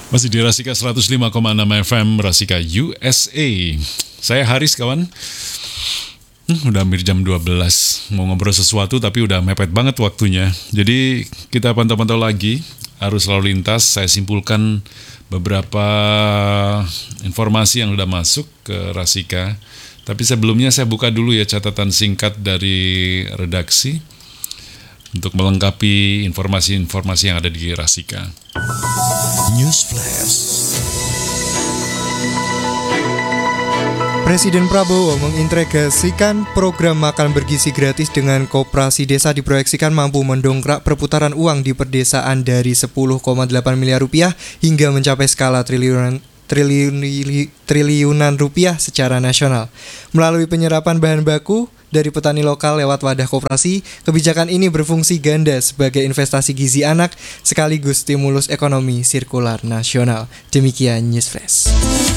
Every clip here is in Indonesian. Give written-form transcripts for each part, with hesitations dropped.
Masih di Rasika 105,6 FM Rasika USA. Saya Haris kawan. Udah hampir jam 12. Mau ngobrol sesuatu tapi udah mepet banget waktunya. Jadi kita pantau-pantau lagi arus lalu lintas. Saya simpulkan beberapa informasi yang udah masuk ke Rasika. Tapi sebelumnya saya buka dulu ya catatan singkat dari redaksi untuk melengkapi informasi-informasi yang ada di Rasika. News Flash. Presiden Prabowo mengintegrasikan program makan bergizi gratis dengan koperasi desa diproyeksikan mampu mendongkrak perputaran uang di perdesaan dari 10,8 miliar rupiah hingga mencapai skala triliunan rupiah secara nasional. Melalui penyerapan bahan baku dari petani lokal lewat wadah koperasi, kebijakan ini berfungsi ganda sebagai investasi gizi anak sekaligus stimulus ekonomi sirkular nasional. Demikian News Flash.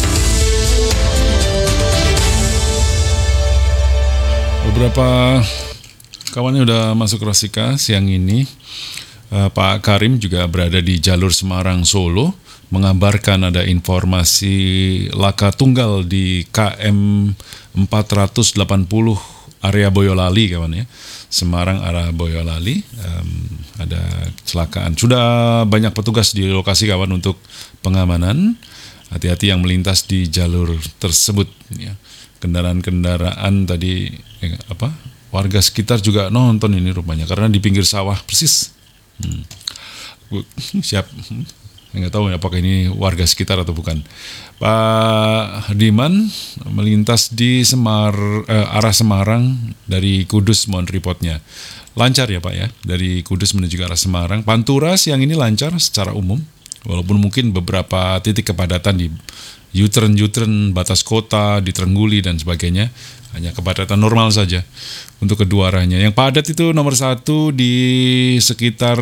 Beberapa kawannya udah masuk Rasika siang ini. Pak Karim juga berada di jalur Semarang-Solo, mengabarkan ada informasi laka tunggal di KM 480 area Boyolali kawan ya. Semarang arah Boyolali, ada kecelakaan. Sudah banyak petugas di lokasi kawan untuk pengamanan. Hati-hati yang melintas di jalur tersebut ya. Kendaraan-kendaraan tadi warga sekitar juga nonton ini rupanya karena di pinggir sawah persis. Siap. Nggak tahu apakah ini warga sekitar atau bukan. Pak Diman melintas di arah Semarang dari Kudus, mohon reportnya. Lancar ya Pak ya, dari Kudus menuju ke arah Semarang. Pantura siang ini lancar secara umum, walaupun mungkin beberapa titik kepadatan di U-turn batas kota, di Trengguli dan sebagainya. Hanya kepadatan normal saja untuk kedua arahnya. Yang padat itu nomor 1 di sekitar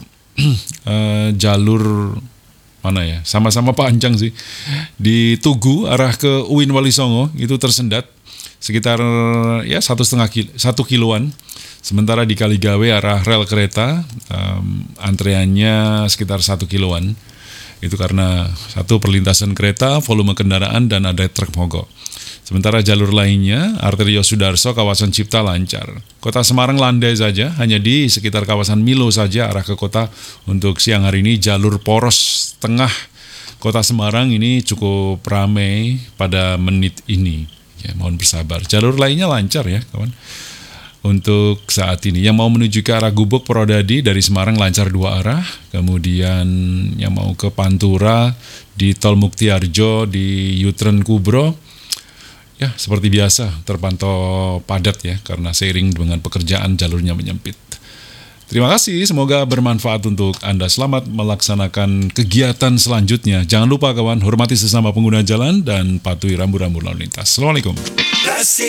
jalur mana ya, sama-sama panjang sih, di Tugu arah ke UIN Wali Songo itu tersendat sekitar ya 1,5 kiloan. Sementara di Kaligawe arah rel kereta antreannya sekitar 1 kiloan. Itu karena satu perlintasan kereta, volume kendaraan dan ada truk mogok. Sementara jalur lainnya, arteri Yosudarso kawasan Cipta lancar. Kota Semarang landai saja, hanya di sekitar kawasan Milo saja arah ke kota. Untuk siang hari ini jalur poros tengah Kota Semarang ini cukup ramai pada menit ini. Ya, mohon bersabar. Jalur lainnya lancar ya kawan. Untuk saat ini yang mau menuju ke arah Gubuk Purwodadi dari Semarang lancar 2 arah. Kemudian yang mau ke Pantura di Tol Muktiarjo di U-turn Kubro, ya seperti biasa terpantau padat ya karena seiring dengan pekerjaan jalurnya menyempit. Terima kasih, semoga bermanfaat untuk Anda. Selamat melaksanakan kegiatan selanjutnya. Jangan lupa kawan, hormati sesama pengguna jalan dan patuhi rambu-rambu lalu lintas. Assalamualaikum.